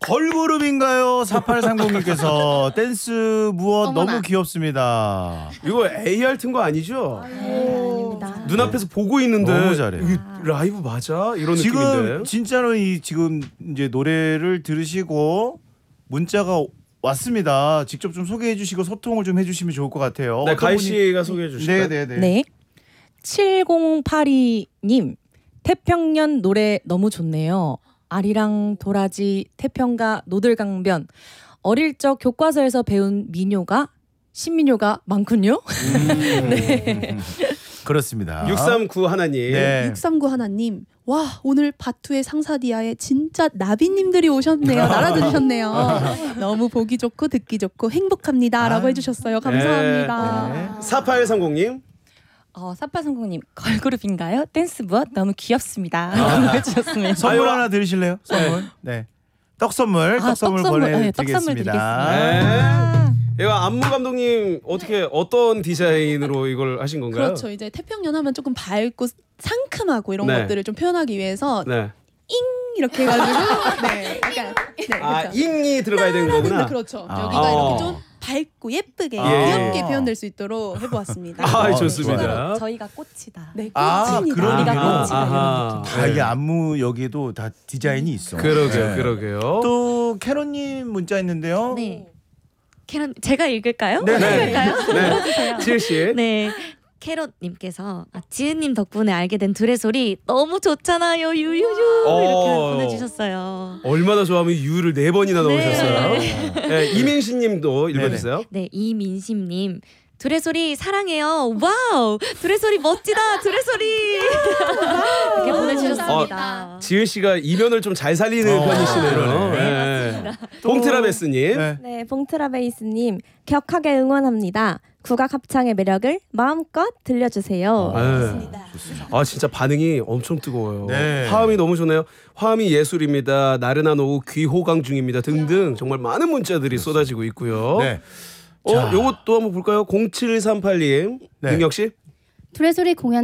걸그룹인가요? 4830님께서 댄스 무엇 어머나. 너무 귀엽습니다. 이거 AR 튼 거 아니죠? 아닙니다. 눈앞에서 보고 있는데 너무 잘해. 이게 라이브 맞아? 이런 지금 느낌인데. 진짜로 지금 이제 노래를 들으시고 문자가 왔습니다. 직접 좀 소개해 주시고 소통을 좀 해주시면 좋을 것 같아요. 네, 어떤 가희 분이- 씨가 소개해 주실까요? 네네네. 네. 7082님 태평년 노래 너무 좋네요. 아리랑 도라지 태평가 노들강변 어릴 적 교과서에서 배운 민요가 신민요가 많군요. 네. 그렇습니다. 639 하나님. 네. 639 하나님. 와, 오늘 바투의 상사디아에 진짜 나비님들이 오셨네요. 날아들으셨네요. 너무 보기 좋고 듣기 좋고 행복합니다라고 해주셨어요. 감사합니다. 네. 4830님. 4830님 걸그룹인가요? 댄스 무엇 너무 귀엽습니다. 라고 해주셨습니다. 선물 하나 드리실래요? 선물. 네. 떡 선물, 떡 선물 네, 떡 선물 보내드리겠습니다. 네. 이거 안무 감독님 어떤 디자인으로 이걸 하신 건가요? 그렇죠. 이제 태평년 하면 조금 밝고 상큼하고 이런 네. 것들을 좀 표현하기 위해서 네. 이렇게 해가지고 네, 그러니까 네, 아, 그렇죠. 잉이 들어가야 되는 거구나. 그렇죠. 아. 여기가 이렇게 좀 밝고 예쁘게 예. 귀엽게 표현될 수 있도록 해보았습니다. 아, 좋습니다. 저희가 꽃이다. 네, 아, 꽃입니다. 그런 우리가 의미로. 꽃이다 이런 느낌. 다 이게 안무 여기에도 다 디자인이 있어. 그러게요, 네. 그러게요. 또 캐럿님 문자 있는데요. 네. 캐럿 제가 읽을까요? 네. 읽을까요? 네. 지혜 씨. 네. 캐럿님께서 지은님 덕분에 알게 된 둘의 소리 너무 좋잖아요 유유유 이렇게 보내주셨어요. 얼마나 좋아하면 유를 4번이나 넣으셨어요. 네, 이민식님도 읽어주세요. 네 이민심님 둘의 소리 사랑해요. 와우 둘의 소리 멋지다 둘의 소리 이렇게 보내주셨습니다. 지은 씨가 이면을 좀 잘 살리는 편이시네요. 그러네. 네. 봉트라베스님. 네. 네, 봉트라베이스님 격하게 응원합니다. 국악 합창의 매력을 마음껏 들려주세요. 아 진짜 반응이 엄청 뜨거워요. 네. 화음이 너무 좋네요. 화음이 예술입니다. 나른한 오후 귀호강 중입니다. 등등 정말 많은 문자들이 쏟아지고 있고요. 네. 자. 요것도 한번 볼까요? 0738님. 네. 능혁 씨. 둘의 소리 공연